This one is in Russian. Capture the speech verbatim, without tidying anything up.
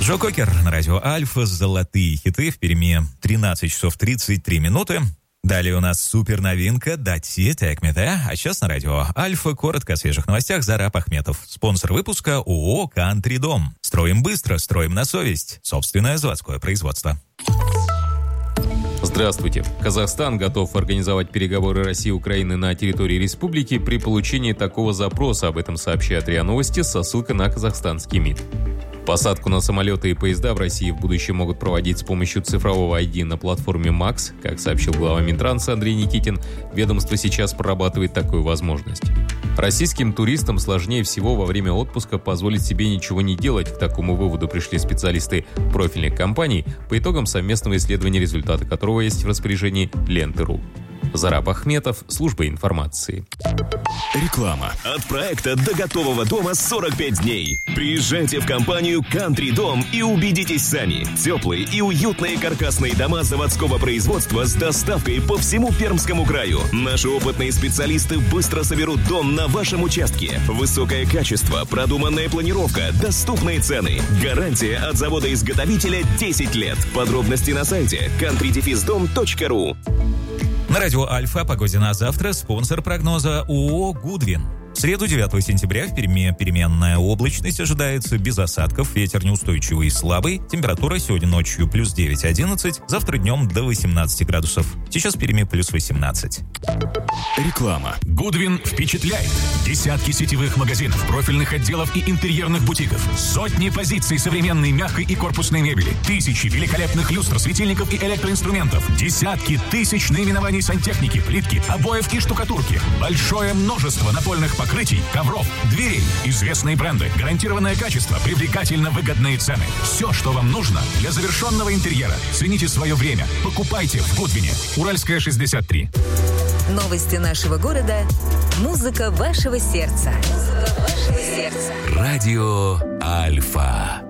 Джо Кокер на радио Альфа. Золотые хиты в Перми. тринадцать часов тридцать три минуты. Далее у нас супер новинка «Дати Take Me There». А сейчас на радио Альфа коротко о свежих новостях. Зараб Ахметов. Спонсор выпуска ООО «Кантри Дом». Строим быстро, строим на совесть. Собственное заводское производство. Здравствуйте. Казахстан готов организовать переговоры России и Украины на территории республики при получении такого запроса. Об этом сообщает РИА Новости со ссылкой на казахстанский МИД. Посадку на самолеты и поезда в России в будущем могут проводить с помощью цифрового ай ди на платформе МАКС. Как сообщил глава Минтранса Андрей Никитин, ведомство сейчас прорабатывает такую возможность. Российским туристам сложнее всего во время отпуска позволить себе ничего не делать. К такому выводу пришли специалисты профильных компаний по итогам совместного исследования, результаты которого есть в распоряжении Ленты.ру. Зараб Ахметов, служба информации. Реклама. От проекта до готового дома сорок пять дней. Приезжайте в компанию «Кантри Дом» и убедитесь сами. Теплые и уютные каркасные дома заводского производства с доставкой по всему Пермскому краю. Наши опытные специалисты быстро соберут дом на вашем участке. Высокое качество, продуманная планировка, доступные цены. Гарантия от завода-изготовителя десять лет. Подробности на сайте кантри дефис дом точка ру. На радио Альфа о погоде на завтра. Спонсор прогноза ООО «Гудвин». В среду девятого сентября в Перми переменная облачность ожидается, без осадков, ветер неустойчивый и слабый, температура сегодня ночью плюс девять-одиннадцать, завтра днем до восемнадцати градусов. Сейчас в Перми плюс восемнадцать. Реклама. Гудвин впечатляет. Десятки сетевых магазинов, профильных отделов и интерьерных бутиков. Сотни позиций современной мягкой и корпусной мебели. Тысячи великолепных люстр, светильников и электроинструментов. Десятки тысяч наименований сантехники, плитки, обоев и штукатурки. Большое множество напольных покрытий. Покрытий, ковров, дверей, известные бренды, гарантированное качество, привлекательно выгодные цены. Все, что вам нужно для завершенного интерьера. Цените свое время. Покупайте в Гудвине. Уральская, шестьдесят три. Новости нашего города. Музыка вашего сердца. Музыка вашего сердца. Радио Альфа.